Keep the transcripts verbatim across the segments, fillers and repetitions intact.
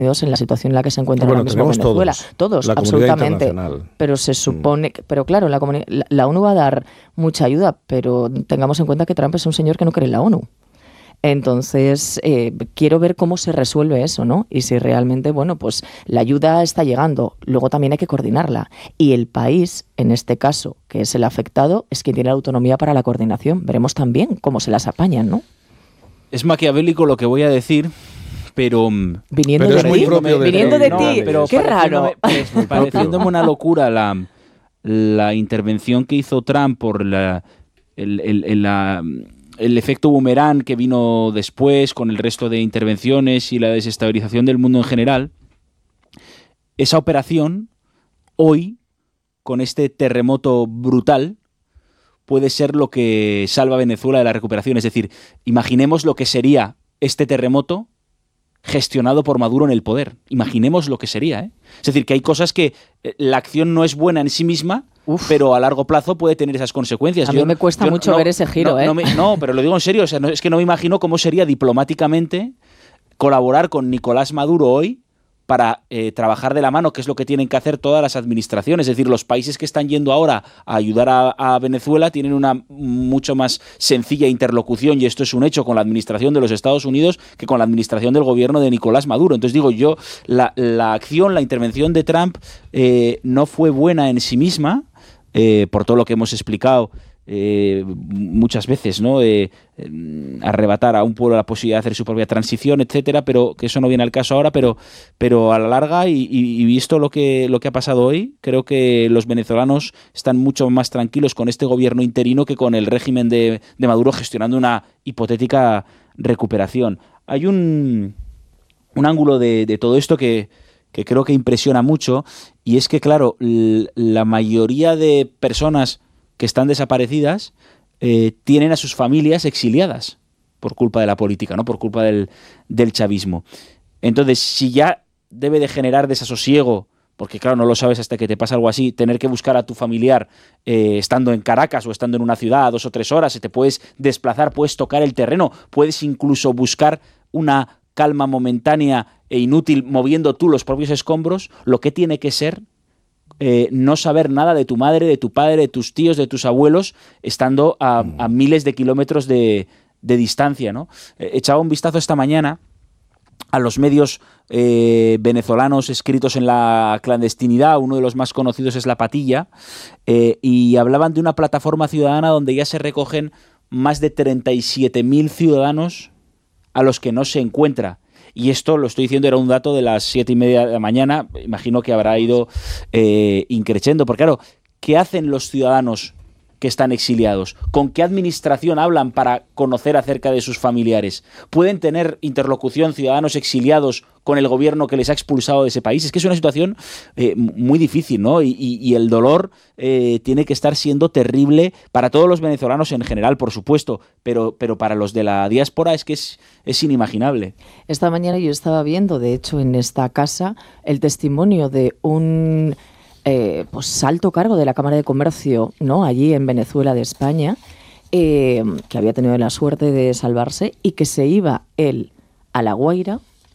en la situación en la que se encuentra bueno, ahora mismo Venezuela. Todos, todos la absolutamente. Pero se supone, que, pero claro, la, la, la ONU va a dar mucha ayuda, pero tengamos en cuenta que Trump es un señor que no cree en la ONU. Entonces, eh, quiero ver cómo se resuelve eso, ¿no? Y si realmente, bueno, pues la ayuda está llegando, luego también hay que coordinarla. Y el país, en este caso, que es el afectado, es quien tiene la autonomía para la coordinación. Veremos también cómo se las apañan, ¿no? Es maquiavélico lo que voy a decir, pero viniendo pero de es muy ti, propio de viniendo de no, ti, pero qué raro. Pareciéndome, pareciéndome una locura la, la intervención que hizo Trump por la, el, el, el, la, el efecto boomerang que vino después con el resto de intervenciones y la desestabilización del mundo en general. Esa operación, hoy, con este terremoto brutal, puede ser lo que salva a Venezuela de la recuperación. Es decir, imaginemos lo que sería este terremoto gestionado por Maduro en el poder. Imaginemos lo que sería, ¿eh? Es decir, que hay cosas que eh, la acción no es buena en sí misma, Uf. pero a largo plazo puede tener esas consecuencias. A yo, mí me cuesta yo, mucho no, ver ese giro, no, ¿eh? No, me, no, pero lo digo en serio, o sea, no, es que no me imagino cómo sería diplomáticamente colaborar con Nicolás Maduro hoy para eh, trabajar de la mano, que es lo que tienen que hacer todas las administraciones. Es decir, los países que están yendo ahora a ayudar a, a Venezuela tienen una mucho más sencilla interlocución, y esto es un hecho, con la administración de los Estados Unidos que con la administración del gobierno de Nicolás Maduro. Entonces digo yo, la, la acción, la intervención de Trump eh, no fue buena en sí misma, eh, por todo lo que hemos explicado Eh, muchas veces, ¿no? Eh, eh, arrebatar a un pueblo la posibilidad de hacer su propia transición, etcétera, pero que eso no viene al caso ahora, pero, pero a la larga y, y, y visto lo que, lo que ha pasado hoy, creo que los venezolanos están mucho más tranquilos con este gobierno interino que con el régimen de, de Maduro gestionando una hipotética recuperación. Hay un, un ángulo de, de todo esto que, que creo que impresiona mucho, y es que, claro, l- la mayoría de personas que están desaparecidas, eh, tienen a sus familias exiliadas por culpa de la política, ¿no? Por culpa del, del chavismo. Entonces, si ya debe de generar desasosiego, porque claro, no lo sabes hasta que te pasa algo así, tener que buscar a tu familiar eh, estando en Caracas o estando en una ciudad a dos o tres horas, te puedes desplazar, puedes tocar el terreno, puedes incluso buscar una calma momentánea e inútil moviendo tú los propios escombros, lo que tiene que ser Eh, no saber nada de tu madre, de tu padre, de tus tíos, de tus abuelos, estando a, a miles de kilómetros de, de distancia, ¿no? Eh, echaba un vistazo esta mañana a los medios eh, venezolanos escritos en la clandestinidad. Uno de los más conocidos es La Patilla, eh, y hablaban de una plataforma ciudadana donde ya se recogen más de treinta y siete mil ciudadanos a los que no se encuentra. Y esto, lo estoy diciendo, era un dato de las siete y media de la mañana. Imagino que habrá ido eh, increciendo. Porque claro, ¿qué hacen los ciudadanos que están exiliados? ¿Con qué administración hablan para conocer acerca de sus familiares? ¿Pueden tener interlocución ciudadanos exiliados con el gobierno que les ha expulsado de ese país? Es que es una situación eh, muy difícil, ¿no? Y, y, y el dolor eh, tiene que estar siendo terrible para todos los venezolanos en general, por supuesto, pero, pero para los de la diáspora es que es, es inimaginable. Esta mañana yo estaba viendo, de hecho, en esta casa, el testimonio de un eh, pues alto cargo de la Cámara de Comercio, ¿no?, allí en Venezuela de España, eh, que había tenido la suerte de salvarse y que se iba él a La Guaira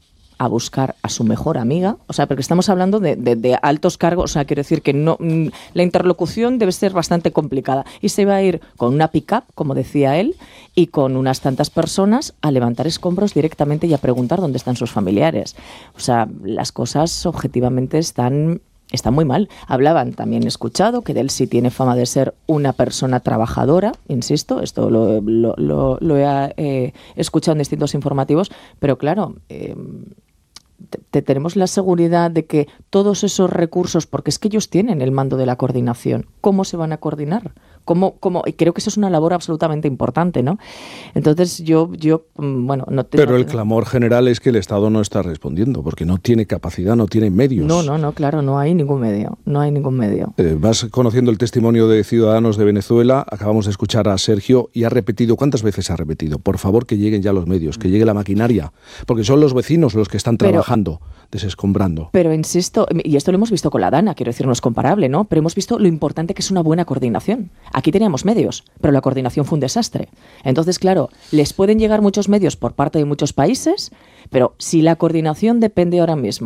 a buscar a su mejor amiga, o sea, porque estamos hablando de, de, de altos cargos, o sea, quiero decir que no, la interlocución debe ser bastante complicada, y se iba a ir con una pick-up, como decía él, y con unas tantas personas a levantar escombros directamente y a preguntar dónde están sus familiares. O sea, las cosas objetivamente están... Está muy mal. Hablaban, también he escuchado, que él sí tiene fama de ser una persona trabajadora, insisto, esto lo, lo, lo, lo he eh, escuchado en distintos informativos, pero claro, eh, te, te tenemos la seguridad de que todos esos recursos, porque es que ellos tienen el mando de la coordinación, ¿cómo se van a coordinar? ¿Cómo, cómo? Y creo que eso es una labor absolutamente importante, ¿no? Entonces yo, yo bueno... no te, Pero no, el clamor general es que el Estado no está respondiendo, porque no tiene capacidad, no tiene medios. No, no, no, claro, no hay ningún medio, no hay ningún medio. Eh, vas conociendo el testimonio de ciudadanos de Venezuela, acabamos de escuchar a Sergio, y ha repetido, ¿cuántas veces ha repetido? Por favor, que lleguen ya los medios, que llegue la maquinaria, porque son los vecinos los que están trabajando, pero, desescombrando. Pero insisto, y esto lo hemos visto con la Dana, quiero decir, no es comparable, ¿no? Pero hemos visto lo importante que es una buena coordinación. Aquí teníamos medios, pero la coordinación fue un desastre. Entonces, claro, les pueden llegar muchos medios por parte de muchos países, pero si la coordinación depende ahora mismo